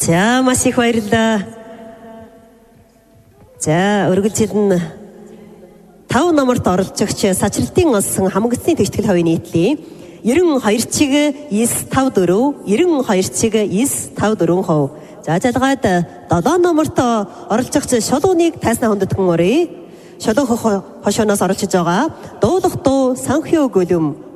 За маш их баярлалаа. За өргөлжид нь 5 номерт оролцогч Сачралтын олсон хамгаалсны тэгтгэл хувийн нийтлээ 92 чиг 954 92 чиг 954%. За залгаад 7 номерт оролцогч Шолууныг тайснаа хүндэтгэн өрөө. Шолуу хошооноос оролцож байгаа дуулах дуу санхүү гөлөм